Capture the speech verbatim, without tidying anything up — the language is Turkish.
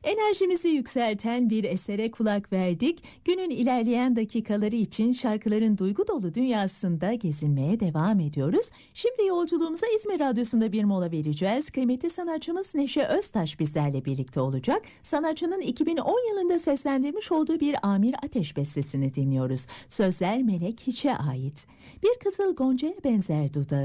Enerjimizi yükselten bir esere kulak verdik. Günün ilerleyen dakikaları için şarkıların duygu dolu dünyasında gezinmeye devam ediyoruz. Şimdi yolculuğumuza İzmir Radyosu'nda bir mola vereceğiz. Kıymetli sanatçımız Neşe Öztaş bizlerle birlikte olacak. Sanatçının iki bin on yılında seslendirmiş olduğu bir Amir Ateş bestesini dinliyoruz. Sözler Melek Hiç'e ait. Bir kızıl goncaya benzer dudağı.